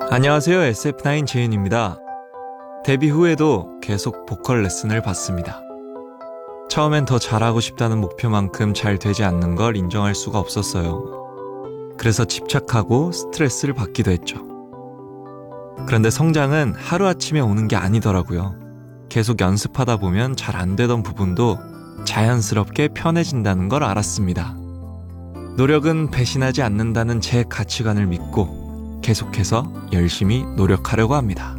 안녕하세요. SF9 재윤입니다. 데뷔 후에도 계속 보컬 레슨을 받습니다. 처음엔 더 잘하고 싶다는 목표만큼 잘 되지 않는 걸 인정할 수가 없었어요. 그래서 집착하고 스트레스를 받기도 했죠. 그런데 성장은 하루아침에 오는 게 아니더라고요. 계속 연습하다 보면 잘 안 되던 부분도 자연스럽게 편해진다는 걸 알았습니다. 노력은 배신하지 않는다는 제 가치관을 믿고 계속해서 열심히 노력하려고 합니다.